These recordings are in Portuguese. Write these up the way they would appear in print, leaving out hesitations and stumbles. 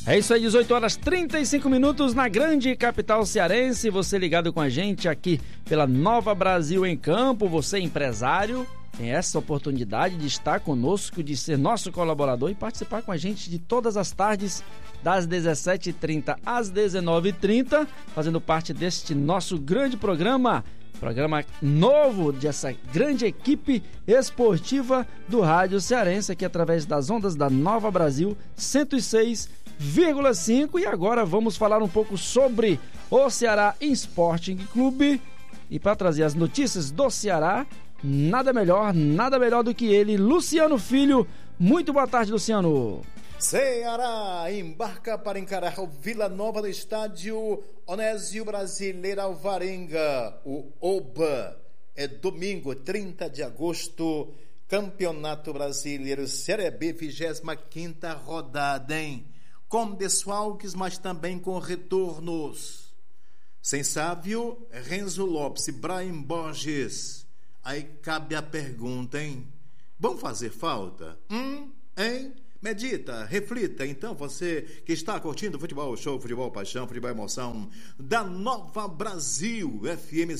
É isso aí, 18 horas 35 minutos na grande capital cearense. Você ligado com a gente aqui pela Nova Brasil em Campo. Você empresário, tem essa oportunidade de estar conosco, de ser nosso colaborador e participar com a gente de todas as tardes, das 17h30 às 19h30, fazendo parte deste nosso grande programa novo dessa grande equipe esportiva do Rádio Cearense, aqui através das ondas da Nova Brasil 106,5. E agora vamos falar um pouco sobre o Ceará Sporting Clube. E para trazer as notícias do Ceará, nada melhor do que ele, Luciano Filho. Muito boa tarde, Luciano. Ceará embarca para encarar o Vila Nova no estádio Onésio Brasileiro Alvarenga, o OBA. É domingo, 30 de agosto, Campeonato Brasileiro Série B, 25ª rodada, hein? Com desfalques, mas também com retornos. Sem Sávio, Renzo Lopes e Brian Borges. Aí cabe a pergunta, hein? Vão fazer falta? Hein? Medita, reflita, então, você que está curtindo Futebol Show, Futebol Paixão, Futebol Emoção, da Nova Brasil, FM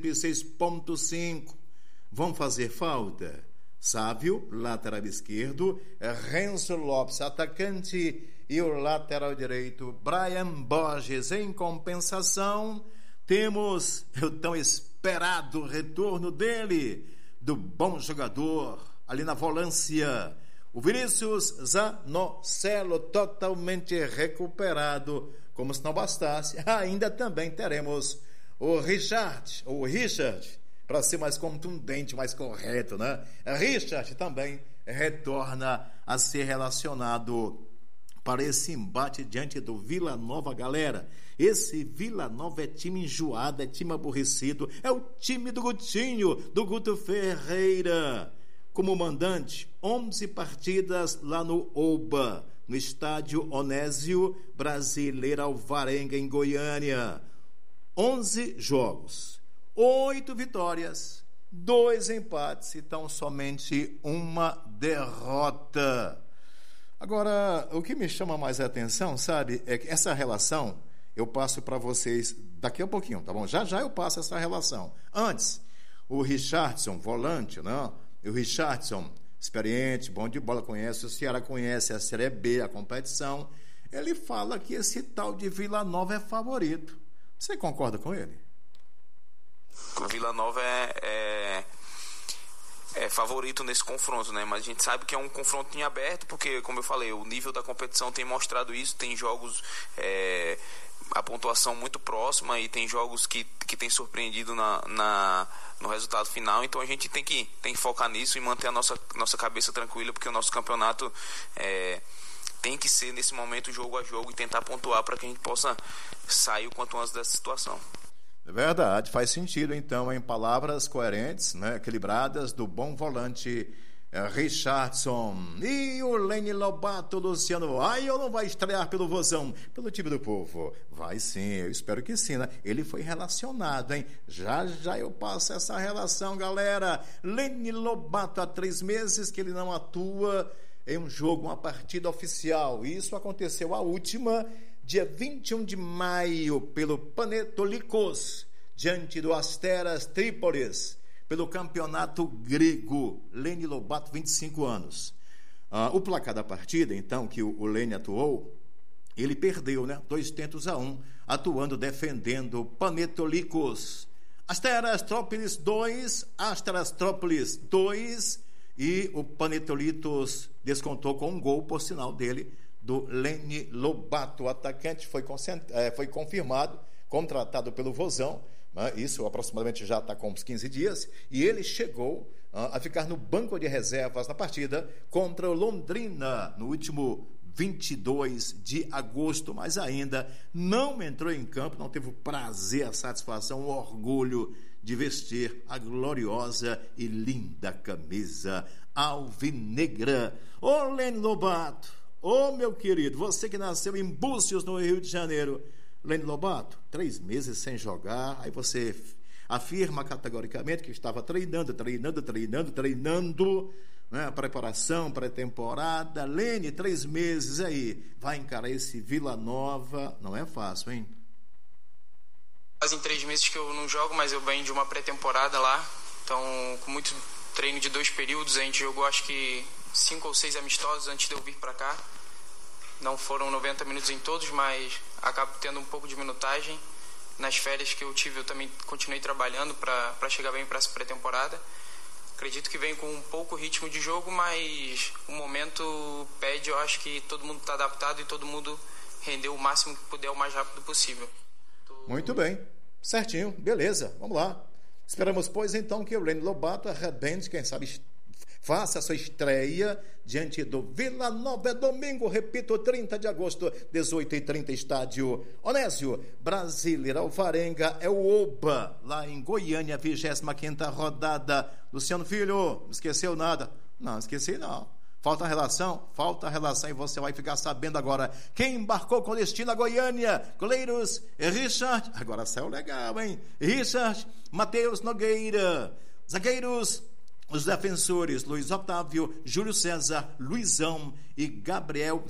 106.5. Vão fazer falta? Sávio, lateral esquerdo, Renzo Lopes, atacante, e o lateral direito, Brian Borges. Em compensação, temos o tão esperado retorno dele, do bom jogador, ali na volância, o Vinícius Zanocelo, totalmente recuperado. Como se não bastasse, ainda também teremos o Richard, para ser mais contundente, mais correto, né? Richard também retorna a ser relacionado para esse embate diante do Vila Nova. Galera, esse Vila Nova é time enjoado, é time aborrecido, é o time do Gutinho, do Guto Ferreira. Como mandante, 11 partidas lá no OBA, no estádio Onésio Brasileiro Alvarenga, em Goiânia. 11 jogos, 8 vitórias, 2 empates, então somente uma derrota. Agora, o que me chama mais a atenção, sabe, é que essa relação eu passo para vocês daqui a pouquinho, tá bom? Já eu passo essa relação. Antes, o Richardson, volante, não? O Richardson, experiente, bom de bola, conhece o Ceará, conhece a Série B, a competição. Ele fala que esse tal de Vila Nova é favorito. Você concorda com ele? O Vila Nova é favorito nesse confronto, né? Mas a gente sabe que é um confronto em aberto, porque, como eu falei, o nível da competição tem mostrado isso. Tem jogos, a pontuação muito próxima, e tem jogos que tem surpreendido no resultado final. Então a gente tem que focar nisso e manter a nossa cabeça tranquila, porque o nosso campeonato tem que ser, nesse momento, jogo a jogo, e tentar pontuar para que a gente possa sair o quanto antes dessa situação. É verdade, faz sentido, então, em palavras coerentes, né, equilibradas, do bom volante Richardson. E o Lene Lobato, Luciano, ou não vai estrear pelo Vozão, pelo time do povo? Vai sim, eu espero que sim, né? Ele foi relacionado, hein? Já eu passo essa relação, galera. Lene Lobato, há 3 meses que ele não atua em um jogo, uma partida oficial. Isso aconteceu a última, dia 21 de maio, pelo Panetolikos, diante do Asteras Trípolis, pelo campeonato grego. Lene Lobato, 25 anos. O placar da partida, então, que o Lene atuou, ele perdeu, né? 2-1, atuando, defendendo o Panetolikos. Asteras Trípolis 2, Asteras Trípolis 2, e o Panetolitos descontou com um gol, por sinal dele, do Lene Lobato. O atacante foi confirmado, contratado pelo Vozão, né? Isso aproximadamente já está com uns 15 dias, e ele chegou a ficar no banco de reservas na partida contra o Londrina, no último 22 de agosto, mas ainda não entrou em campo, não teve o prazer, a satisfação, o orgulho de vestir a gloriosa e linda camisa alvinegra. Ô Lene Lobato, ô meu querido, você que nasceu em Búzios, no Rio de Janeiro. Lene Lobato, 3 meses sem jogar, aí você afirma categoricamente que estava treinando, né? Preparação, pré-temporada. Lene, 3 meses aí. Vai encarar esse Vila Nova. Não é fácil, hein? Fazem 3 meses que eu não jogo, mas eu venho de uma pré-temporada lá. Então, com muito treino de 2 períodos, a gente jogou acho que 5 ou 6 amistosos antes de eu vir para cá. Não foram 90 minutos em todos, mas acabo tendo um pouco de minutagem. Nas férias que eu tive, eu também continuei trabalhando para chegar bem para essa pré-temporada. Acredito que vem com um pouco ritmo de jogo, mas o momento pede, eu acho que todo mundo está adaptado e todo mundo rendeu o máximo que puder o mais rápido possível. Muito bem, certinho, beleza, vamos lá. Esperamos, pois, então, que o Lene Lobato arrebente, quem sabe faça a sua estreia diante do Vila Nova. É domingo, repito, 30 de agosto, 18h30, estádio Onésio Brasileiro Alvarenga. É o Oba, lá em Goiânia, 25ª rodada. Luciano Filho, não esqueceu nada? Não, esqueci não. Falta relação e você vai ficar sabendo agora quem embarcou com destino a Goiânia. Goleiros, Richard, agora saiu legal, hein? Richard, Matheus Nogueira. Zagueiros, os defensores, Luiz Otávio, Júlio César, Luizão e Gabriel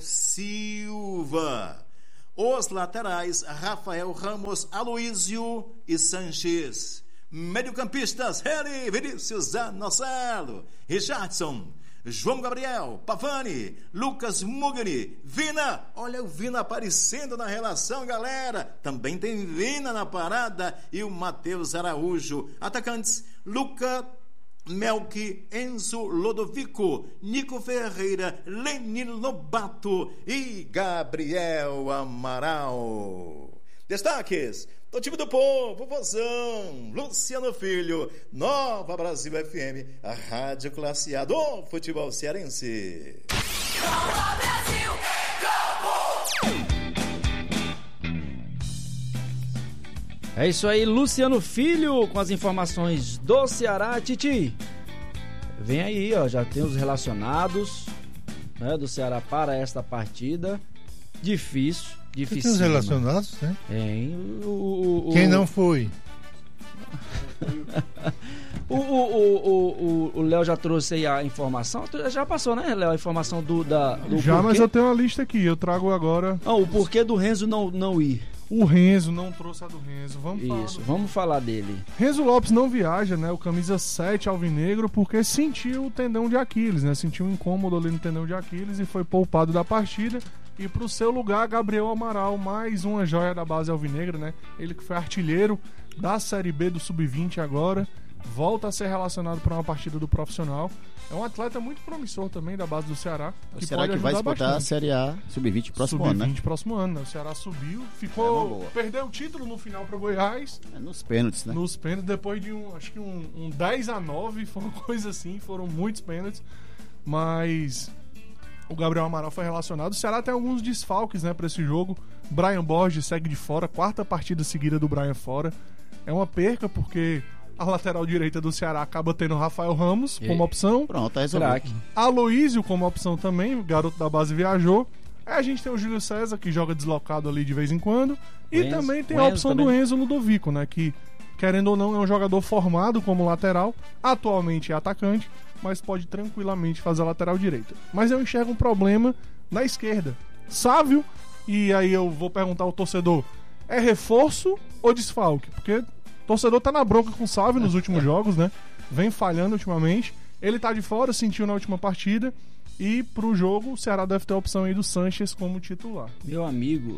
Silva. Os laterais, Rafael Ramos, Aloísio e Sanches. Mediocampistas, Harry, Vinícius Anocelo, Richardson, João Gabriel, Pavani, Lucas Mugni, Vina. Olha o Vina aparecendo na relação, galera. Também tem Vina na parada e o Matheus Araújo. Atacantes, Luca, Melqui, Enzo Lodovico, Nico Ferreira, Lene Lobato e Gabriel Amaral. Destaques do time do povo, vozão, Luciano Filho, Nova Brasil FM, a rádio classe A do futebol cearense. Nova Brasil, É isso aí, Luciano Filho com as informações do Ceará. Titi, vem aí, ó, já tem os relacionados, né, do Ceará para esta partida. Difícil. Tem os relacionados, né? Quem não foi? O Léo já trouxe aí a informação. Já passou, né, Léo, a informação do já, porquê? Mas eu tenho uma lista aqui, eu trago agora. Não, o porquê do Renzo não ir. O Renzo, não trouxe a do Renzo. Vamos falar dele. Renzo Lopes não viaja, né? O camisa 7 alvinegro, porque sentiu o tendão de Aquiles, né? Sentiu um incômodo ali no tendão de Aquiles e foi poupado da partida. E pro seu lugar, Gabriel Amaral, mais uma joia da base alvinegra, né? Ele que foi artilheiro da Série B do Sub-20 agora, volta a ser relacionado para uma partida do profissional. É um atleta muito promissor também da base do Ceará. O Ceará que vai disputar bastante a Série A Sub-20 próximo ano, né? Sub-20 próximo ano, né? O Ceará subiu, perdeu o título no final para o Goiás. Nos pênaltis, né? Nos pênaltis, depois de um 10-9, foi uma coisa assim, foram muitos pênaltis. Mas o Gabriel Amaral foi relacionado. O Ceará tem alguns desfalques, né, para esse jogo. Brian Borges segue de fora, 4ª partida seguida do Brian fora. É uma perca porque a lateral direita do Ceará acaba tendo Rafael Ramos como opção. Pronto, tá resolvido. Aloísio como opção também, o garoto da base viajou. Aí a gente tem o Júlio César, que joga deslocado ali de vez em quando. E também tem a opção do Enzo Ludovico, né, que, querendo ou não, é um jogador formado como lateral, atualmente é atacante, mas pode tranquilamente fazer a lateral direita. Mas eu enxergo um problema na esquerda. Sávio, e aí eu vou perguntar ao torcedor, é reforço ou desfalque? Porque o torcedor tá na bronca com o Sávio nos últimos jogos, né? Vem falhando ultimamente. Ele tá de fora, sentiu na última partida. E pro jogo, o Ceará deve ter a opção aí do Sanches como titular. Meu amigo,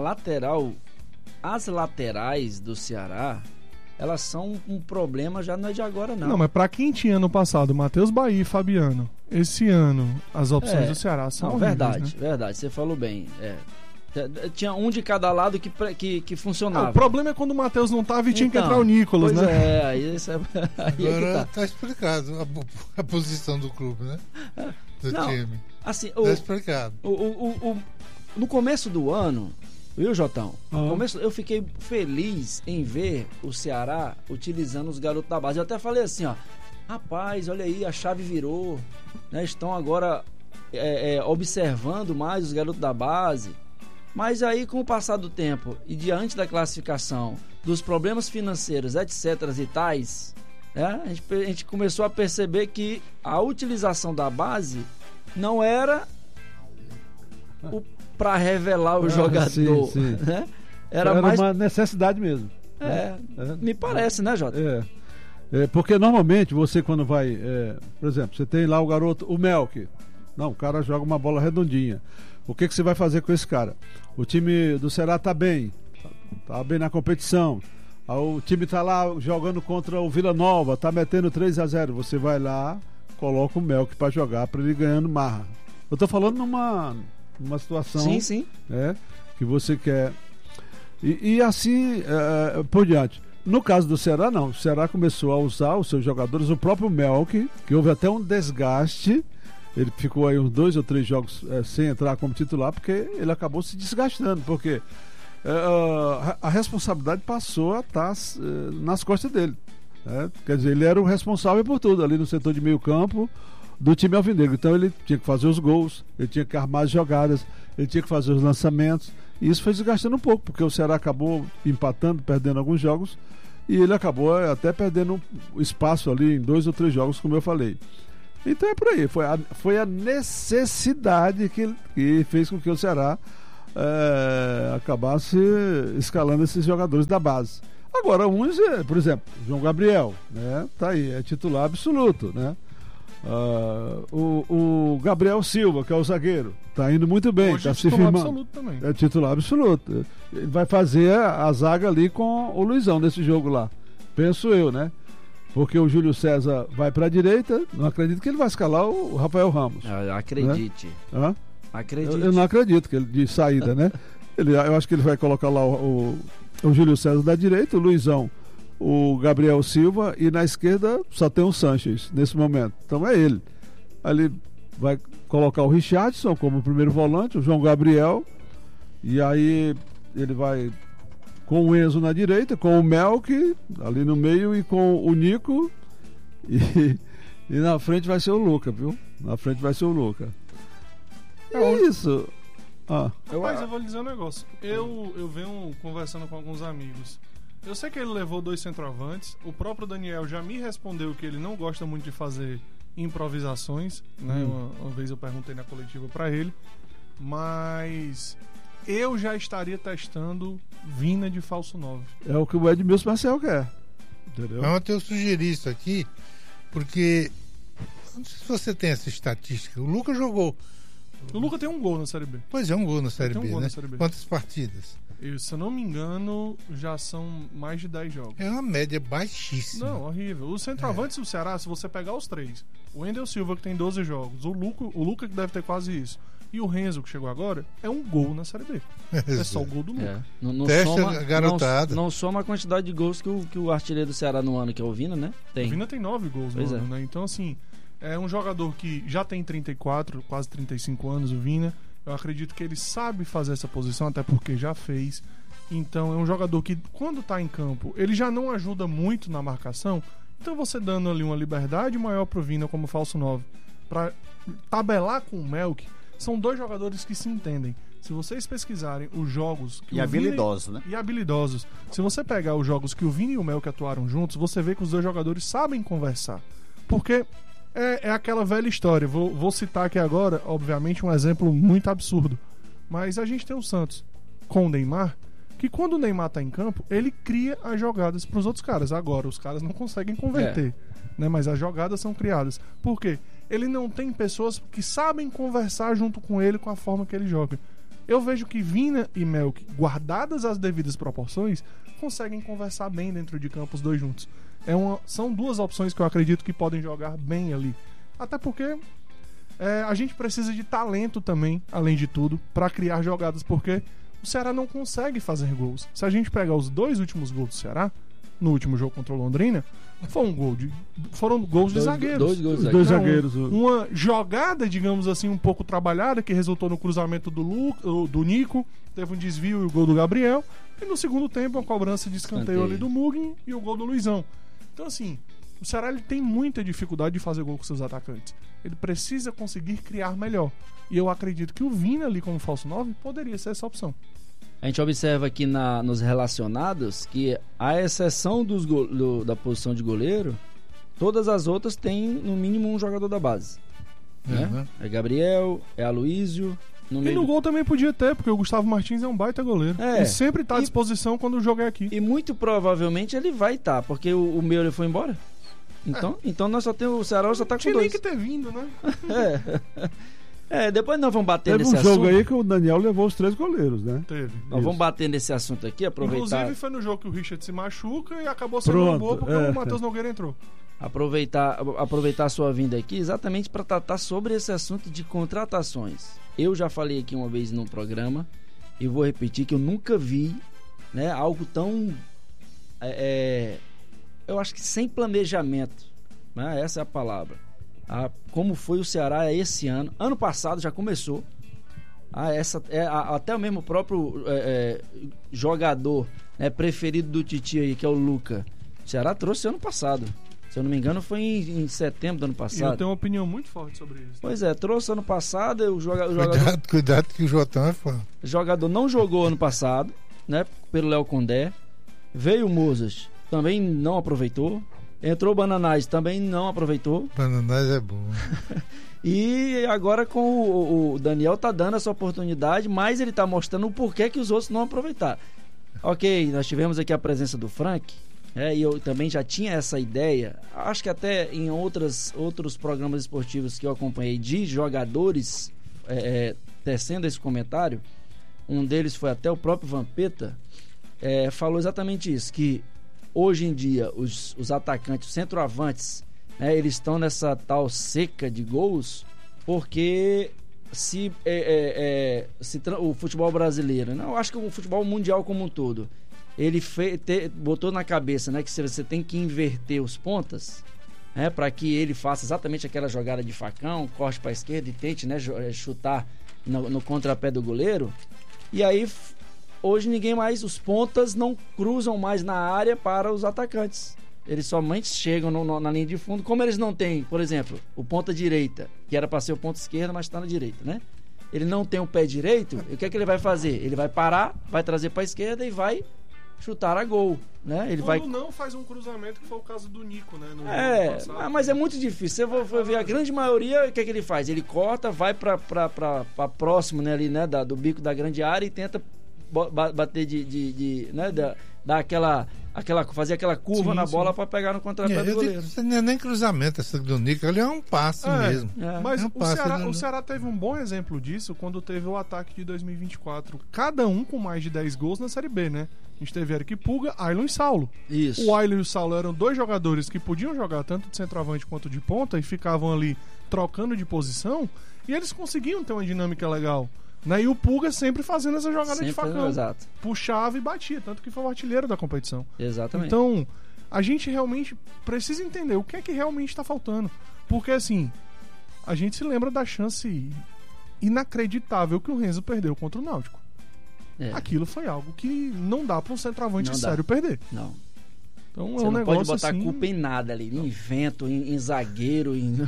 as laterais do Ceará, elas são um problema, já não é de agora, não. Não, mas pra quem tinha ano passado Matheus Bahia e Fabiano, esse ano as opções do Ceará são horríveis, verdade, né? Verdade, você falou bem. Tinha um de cada lado que funcionava. O problema é quando o Matheus não tava e tinha que entrar o Nicolas, pois né? Aí agora tá explicado a posição do clube, né? Do time. Assim, tá explicado. No começo do ano, viu, Jotão? No começo, eu fiquei feliz em ver o Ceará utilizando os garotos da base. Eu até falei assim, ó, rapaz, olha aí, a chave virou, né? Estão agora observando mais os garotos da base. Mas aí, com o passar do tempo e diante da classificação, dos problemas financeiros, etc. e tais, A gente começou a perceber que a utilização da base não era para revelar o jogador. Sim. Né? Era mais uma necessidade mesmo. Me parece, né, Jota? Porque normalmente você quando vai, por exemplo, você tem lá o garoto, o Melk. Não, o cara joga uma bola redondinha. O que você vai fazer com esse cara? O time do Ceará tá bem na competição. O time tá lá jogando contra o Vila Nova, tá metendo 3-0. Você vai lá, coloca o Melk para jogar, para ele ganhando marra. Eu tô falando numa situação sim. Que você quer. E assim por diante. No caso do Ceará, não. O Ceará começou a usar os seus jogadores, o próprio Melk, que houve até um desgaste. Ele ficou aí uns 2 ou 3 jogos sem entrar como titular, porque ele acabou se desgastando, porque a responsabilidade passou a estar nas costas dele. Quer dizer, ele era o responsável por tudo, ali no setor de meio campo do time alvinegro. Então ele tinha que fazer os gols, ele tinha que armar as jogadas, ele tinha que fazer os lançamentos. E isso foi desgastando um pouco, porque o Ceará acabou empatando, perdendo alguns jogos, e ele acabou até perdendo espaço ali em 2 ou 3 jogos, como eu falei. Então é por aí, foi a necessidade que fez com que o Ceará acabasse escalando esses jogadores da base. Agora, uns, por exemplo, João Gabriel, né, tá aí, é titular absoluto, né? O Gabriel Silva, que é o zagueiro, tá indo muito bem, hoje tá se firmando. Absoluto também. É titular absoluto. Ele vai fazer a zaga ali com o Luizão nesse jogo lá, penso eu, né? Porque o Júlio César vai para a direita, não acredito que ele vai escalar o Rafael Ramos. Acredite. Né? Acredite. Eu não acredito que ele de saída, né? Eu acho que ele vai colocar lá o Júlio César da direita, o Luizão, o Gabriel Silva, e na esquerda só tem o Sanches nesse momento. Então é ele. Aí ele vai colocar o Richardson como primeiro volante, o João Gabriel, e aí ele vai com o Enzo na direita, com o Melk ali no meio e com o Nico, e na frente vai ser o Luca, viu? Na frente vai ser o Luca. Isso. Mas eu vou lhe dizer um negócio. Eu venho conversando com alguns amigos. Eu sei que ele levou 2 centroavantes. O próprio Daniel já me respondeu que ele não gosta muito de fazer improvisações, né? Uma vez eu perguntei na coletiva pra ele, mas eu já estaria testando Vina de falso 9. É o que o Edmilson Marcel quer, entendeu? Mas eu sugeri isso aqui porque não sei se você tem essa estatística. O Lucas jogou. O Lucas tem um gol na Série B. Pois é, um gol na Série B, né? Série B. Quantas partidas? Se eu não me engano, já são mais de 10 jogos. É uma média baixíssima. Não, horrível. Os centroavantes do Ceará, se você pegar os 3, o Wendel Silva, que tem 12 jogos, o Luca, que deve ter quase isso, e o Renzo, que chegou agora, é um gol na Série B. É só o gol do Luca. Não soma a quantidade de gols que o artilheiro do Ceará no ano, que é o Vina, né? Tem. O Vina tem 9 gols no ano, né? Então, assim, é um jogador que já tem 34, quase 35 anos, o Vina. Eu acredito que ele sabe fazer essa posição, até porque já fez. Então é um jogador que, quando tá em campo, ele já não ajuda muito na marcação. Então você dando ali uma liberdade maior pro Vina como falso 9, pra tabelar com o Melk, são 2 jogadores que se entendem. Se vocês pesquisarem os jogos... E habilidosos, né? E habilidosos. Se você pegar os jogos que o Vina e o Melk atuaram juntos, você vê que os 2 jogadores sabem conversar. Porque... É aquela velha história. Vou citar aqui agora, obviamente, um exemplo muito absurdo. Mas a gente tem o Santos com o Neymar, que quando o Neymar tá em campo, ele cria as jogadas pros outros caras. Agora, os caras não conseguem converter, né? Mas as jogadas são criadas. Por quê? Ele não tem pessoas que sabem conversar junto com ele com a forma que ele joga. Eu vejo que Vina e Melk, guardadas as devidas proporções, conseguem conversar bem dentro de campo os 2 juntos. São 2 opções que eu acredito que podem jogar bem ali. Até porque a gente precisa de talento também, além de tudo, para criar jogadas, porque o Ceará não consegue fazer gols. Se a gente pegar os 2 últimos gols do Ceará, no último jogo contra o Londrina, foram gols de zagueiros. 2 gols de dois zagueiros. Uma jogada, digamos assim, um pouco trabalhada, que resultou no cruzamento do Nico, teve um desvio e o gol do Gabriel, e no segundo tempo, uma cobrança de escanteio ali do Mugni e o gol do Luizão. Então, assim, o Ceará ele tem muita dificuldade de fazer gol com seus atacantes. Ele precisa conseguir criar melhor. E eu acredito que o Vina ali como falso 9 poderia ser essa opção. A gente observa aqui nos relacionados que, à exceção da posição de goleiro, Todas as outras têm, no mínimo, um jogador da base. Né? É Gabriel, é Aloísio. No gol também podia ter, porque o Gustavo Martins é um baita goleiro. E sempre está à disposição quando o jogo é aqui. E muito provavelmente ele vai estar, porque o meu ele foi embora. Então nós só temos. O Ceará só tá com 2. Tinha nem que ter vindo, né? Depois nós vamos bater nesse assunto. Teve um jogo aí que o Daniel levou os 3 goleiros, né? Teve. Nós vamos bater nesse assunto aqui, aproveitar. Inclusive foi no jogo que o Richard se machuca e acabou sendo uma boa porque o Matheus Nogueira entrou. Aproveitar a sua vinda aqui exatamente para tratar sobre esse assunto de contratações. Eu já falei aqui uma vez no programa e vou repetir que eu nunca vi, né, algo tão eu acho que sem planejamento, né, essa é a palavra, como foi o Ceará esse ano passado já começou, até o mesmo próprio jogador, né, preferido do Titi aí, que é o Luca, o Ceará trouxe ano passado. Se eu não me engano, foi em setembro do ano passado. Eu tenho uma opinião muito forte sobre isso. Pois é, trouxe ano passado. O jogador... Cuidado que o Jotão é fã. O jogador não jogou ano passado, né? Pelo Léo Condé. Veio o Mozas, também não aproveitou. Entrou o Bananás, também não aproveitou. Bananás é bom. E agora com o Daniel tá dando essa oportunidade, mas ele tá mostrando o porquê que os outros não aproveitaram. Ok, nós tivemos aqui a presença do Frank. E eu também já tinha essa ideia, acho que até em outros programas esportivos que eu acompanhei de jogadores tecendo esse comentário, um deles foi até o próprio Vampeta, falou exatamente isso, que hoje em dia os atacantes, os centroavantes, eles estão nessa tal seca de gols, porque o futebol brasileiro, eu acho que o futebol mundial como um todo, ele botou na cabeça, né, que você tem que inverter os pontas, né, para que ele faça exatamente aquela jogada de facão, corte para a esquerda e tente, né, chutar no contrapé do goleiro. E aí hoje os pontas não cruzam mais na área para os atacantes. Eles somente chegam na linha de fundo. Como eles não têm, por exemplo, o ponta direita, que era para ser o ponta esquerda, mas está na direita, né? Ele não tem o pé direito, e o que é que ele vai fazer? Ele vai parar, vai trazer para a esquerda e vai chutar a gol, né? Ele não faz um cruzamento, que foi o caso do Nico, né? Mas é muito difícil. Você for ver a grande maioria, o que é que ele faz? Ele corta, vai para próximo, né, ali, né, do bico da grande área e tenta bater né, dar fazer aquela curva na bola para pegar no contrapé do goleiro. Não é nem cruzamento essa do Nico, ali é um passe mesmo. Mas o Ceará teve um bom exemplo disso quando teve o ataque de 2024. Cada um com mais de 10 gols na Série B, né? A gente teve Eric Puga, Ailon e Saulo. Isso. O Ailon e o Saulo eram 2 jogadores que podiam jogar tanto de centroavante quanto de ponta e ficavam ali trocando de posição, e eles conseguiam ter uma dinâmica legal. Né? E o Puga sempre fazendo essa jogada de facão. Exato. Puxava e batia, tanto que foi o artilheiro da competição. Exatamente. Então, a gente realmente precisa entender o que é que realmente está faltando. Porque, assim, a gente se lembra da chance inacreditável que o Renzo perdeu contra o Náutico. Aquilo foi algo que não dá para um centroavante sério perder. Não. Então você não negócio pode botar assim... culpa em nada ali, em vento, em zagueiro.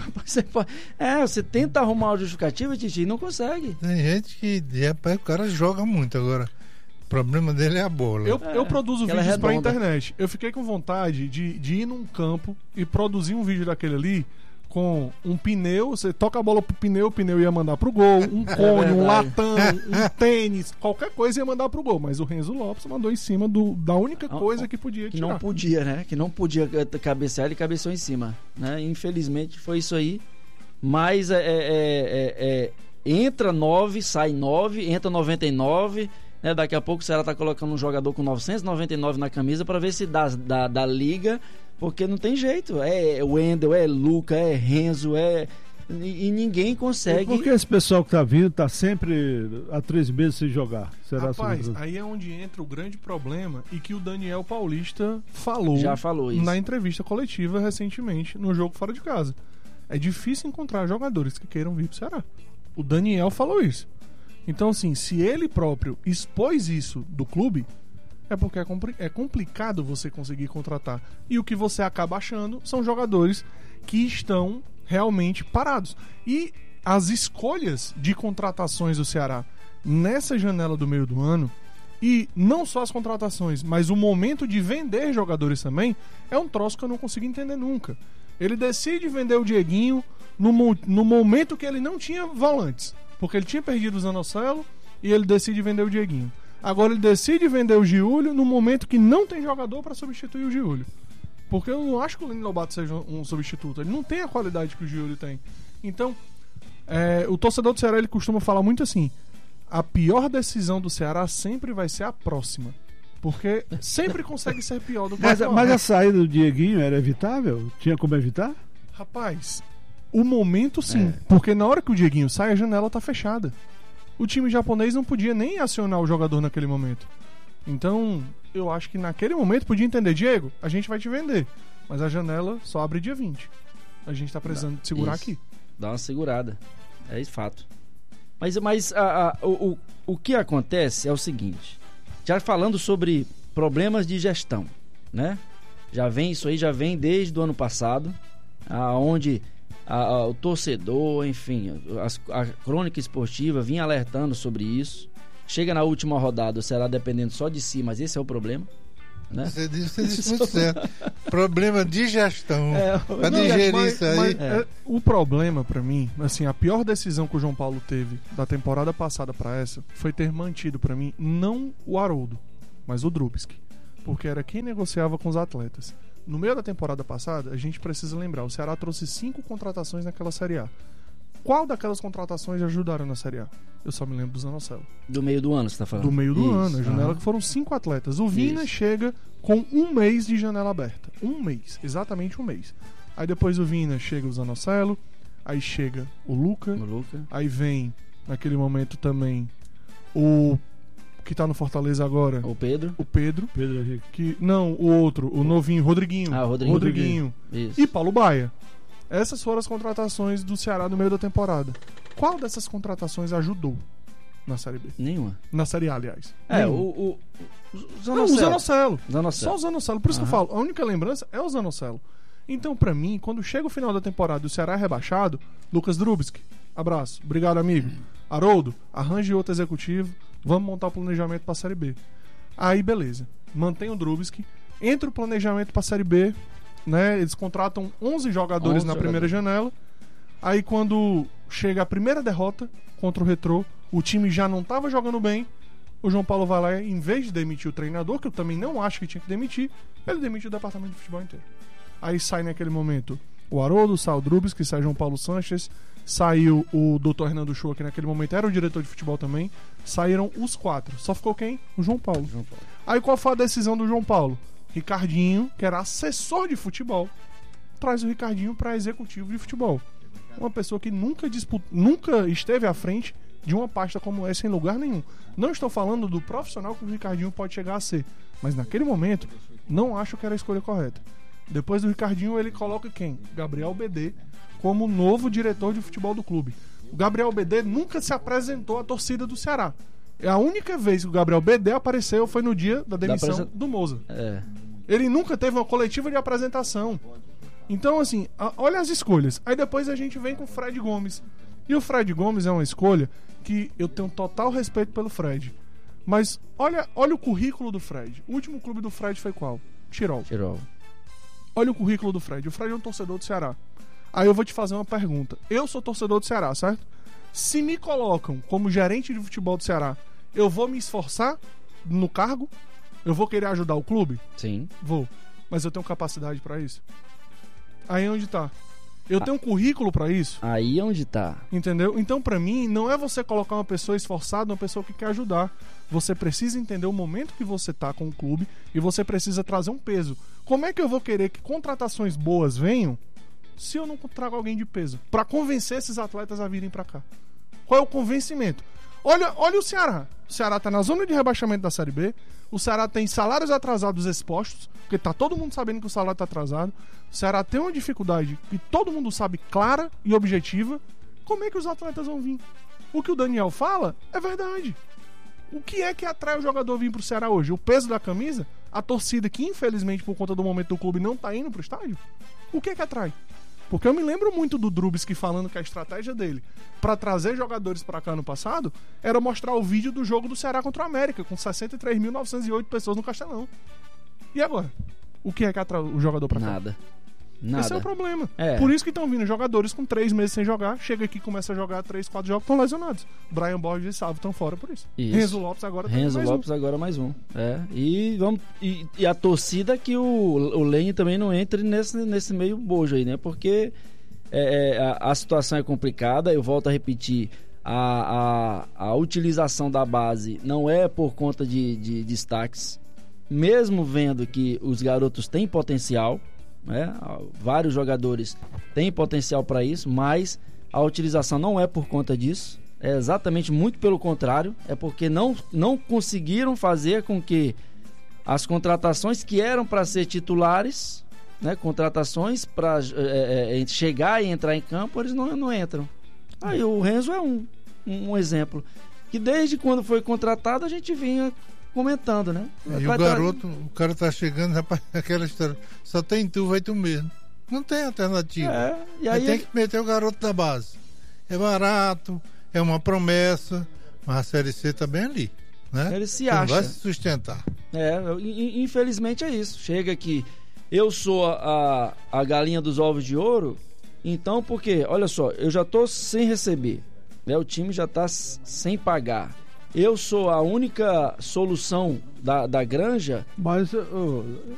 Você tenta arrumar uma justificativa, Titi, e não consegue. Tem gente que, rapaz, o cara joga muito agora. O problema dele é a bola. Eu produzo vídeos pra internet. Eu fiquei com vontade de ir num campo e produzir um vídeo daquele ali com um pneu, você toca a bola pro pneu, o pneu ia mandar pro gol, um cone, um latão, um tênis, qualquer coisa ia mandar pro gol, mas o Renzo Lopes mandou em cima da única coisa que podia tirar. Que não podia, né? Que não podia cabecear, ele cabeceou em cima, né? Infelizmente foi isso aí, mas entra 9, sai 9, entra 99, né? Daqui a pouco o Ceará tá colocando um jogador com 999 na camisa para ver se dá liga. Porque não tem jeito, é Wendel, é Luca, é Renzo, e ninguém consegue. Porque esse pessoal que tá vindo tá sempre há 3 meses sem jogar. Rapaz, aí é onde entra o grande problema e que o Daniel Paulista já falou isso na entrevista coletiva recentemente no jogo fora de casa. É difícil encontrar jogadores que queiram vir pro Ceará. O Daniel falou isso. Então, assim, se ele próprio expôs isso do clube, é porque é complicado você conseguir contratar. E o que você acaba achando são jogadores que estão realmente parados. E as escolhas de contratações do Ceará nessa janela do meio do ano, e não só as contratações, mas o momento de vender jogadores também, é um troço que eu não consigo entender nunca. Ele decide vender o Dieguinho no momento que ele não tinha volantes, porque ele tinha perdido o Zanocelo e ele decide vender o Dieguinho. Agora ele decide vender o Giulio no momento que não tem jogador para substituir o Giulio. Porque eu não acho que o Lino Lobato seja um substituto. Ele não tem a qualidade que o Giulio tem. Então, o torcedor do Ceará ele costuma falar muito assim: a pior decisão do Ceará sempre vai ser a próxima. Porque sempre consegue ser pior do que mas a saída do Dieguinho era evitável? Tinha como evitar? Rapaz, o momento sim. Porque na hora que o Dieguinho sai, a janela tá fechada. O time japonês não podia nem acionar o jogador naquele momento. Então, eu acho que naquele momento podia entender: Diego, a gente vai te vender, mas a janela só abre dia 20. A gente tá precisando de segurar aqui. Dá uma segurada. É isso, fato. Mas o que acontece é o seguinte: já falando sobre problemas de gestão, né? Isso aí já vem desde o ano passado, onde o torcedor, enfim, a crônica esportiva vinha alertando sobre isso. Chega na última rodada, o Ceará dependendo só de si, mas esse é o problema, né? Você disse muito certo. Problema de gestão. Pra digerir isso aí. O problema pra mim, assim, a pior decisão que o João Paulo teve da temporada passada pra essa foi ter mantido pra mim não o Haroldo, mas o Drubsky, porque era quem negociava com os atletas. No meio da temporada passada, a gente precisa lembrar, o Ceará trouxe 5 contratações naquela Série A. Qual daquelas contratações ajudaram na Série A? Eu só me lembro do Zanocelo. Do meio do ano, você tá falando? Do meio do ano, a janela que foram 5 atletas. O Vina chega com 1 mês de janela aberta. 1 mês, exatamente 1 mês. Aí depois do Vina chega o Zanocelo, aí chega o Luca. Aí vem, naquele momento também, o que tá no Fortaleza agora. O Pedro. Pedro Henrique. Não, o outro, o novinho, Rodriguinho. Rodriguinho. Isso. E Paulo Baia. Essas foram as contratações do Ceará no meio da temporada. Qual dessas contratações ajudou na Série B? Nenhuma. Na Série A, aliás. O Zanocelo. Só o Zanocelo. Por isso que eu falo, a única lembrança é o Zanocelo. Então, pra mim, quando chega o final da temporada e o Ceará é rebaixado, Lucas Drubsky, abraço, obrigado, amigo. Haroldo, arranje outro executivo, vamos montar o planejamento pra Série B. Aí, beleza. Mantém o Drubsky, entra o planejamento pra Série B, né? Eles contratam 11 jogadores na primeira janela. Aí quando chega a primeira derrota contra o Retrô, o time já não estava jogando bem. O João Paulo vai lá, em vez de demitir o treinador, que eu também não acho que tinha que demitir, ele demite o departamento de futebol inteiro. Aí sai naquele momento o Haroldo, sai o Drubsky, sai João Paulo Sanches, saiu o Dr. Hernando Show, que naquele momento era o diretor de futebol também. Saíram os 4. Só ficou quem? O João Paulo. Aí qual foi a decisão do João Paulo? Ricardinho, que era assessor de futebol, traz o Ricardinho para executivo de futebol. Uma pessoa que nunca esteve à frente de uma pasta como essa em lugar nenhum. Não estou falando do profissional que o Ricardinho pode chegar a ser, mas naquele momento não acho que era a escolha correta. Depois do Ricardinho ele coloca quem? Gabriel BD como novo diretor de futebol do clube. O Gabriel BD nunca se apresentou à torcida do Ceará. A única vez que o Gabriel BD apareceu foi no dia da demissão do Moza. Ele nunca teve uma coletiva de apresentação. Então, assim, olha as escolhas. Aí depois a gente vem com o Fred Gomes. E o Fred Gomes é uma escolha que eu tenho total respeito pelo Fred. Mas olha o currículo do Fred. O último clube do Fred foi qual? Tirol. Olha o currículo do Fred. O Fred é um torcedor do Ceará. Aí eu vou te fazer uma pergunta. Eu sou torcedor do Ceará, certo? Se me colocam como gerente de futebol do Ceará, eu vou me esforçar no cargo? Eu vou querer ajudar o clube? Sim. Vou. Mas eu tenho capacidade pra isso? Aí é onde tá. Eu tenho um currículo pra isso? Aí é onde tá. Entendeu? Então, pra mim, não é você colocar uma pessoa esforçada, uma pessoa que quer ajudar. Você precisa entender o momento que você tá com o clube e você precisa trazer um peso. Como é que eu vou querer que contratações boas venham se eu não trago alguém de peso? Pra convencer esses atletas a virem pra cá. Qual é o convencimento? Olha o Ceará. O Ceará tá na zona de rebaixamento da Série B. O Ceará tem salários atrasados expostos, porque tá todo mundo sabendo que o salário tá atrasado. O Ceará tem uma dificuldade que todo mundo sabe, clara e objetiva. Como é que os atletas vão vir? O que o Daniel fala é verdade. O que é que atrai o jogador vir pro Ceará hoje? O peso da camisa? A torcida que, infelizmente, por conta do momento do clube, não tá indo pro estádio? O que é que atrai? Porque eu me lembro muito do Drubsky falando que a estratégia dele para trazer jogadores para cá no passado era mostrar o vídeo do jogo do Ceará contra o América, com 63.908 pessoas no Castelão. E agora? O que é que atrai o jogador para cá? Nada. Nada. Esse é o problema. Por isso que estão vindo jogadores com 3 meses sem jogar, chega aqui, começa a jogar 3, 4 jogos, estão lesionados. Brian Borges e Salvo estão fora por isso. Renzo Lopes agora agora mais um. E a torcida que o Lane também não entre nesse meio bojo aí, né? Porque a situação é complicada, eu volto a repetir, a utilização da base não é por conta de destaques, mesmo vendo que os garotos têm potencial, né? Vários jogadores têm potencial para isso, mas a utilização não é por conta disso, é exatamente muito pelo contrário, é porque não conseguiram fazer com que as contratações que eram para ser titulares, né, contratações para chegar e entrar em campo, eles não entram. Aí o Renzo é um exemplo que desde quando foi contratado a gente vinha comentando, né? E o garoto, o cara tá chegando, rapaz, aquela história, só tem tu, vai tu mesmo. Não tem alternativa. E aí tem que meter o garoto da base. É barato, é uma promessa, mas a Série C tá bem ali, né? Ele se acha. Não vai se sustentar. Infelizmente é isso. Chega aqui, eu sou a galinha dos ovos de ouro, então porque, olha só, eu já tô sem receber, né? O time já tá sem pagar. Eu sou a única solução da granja. Mas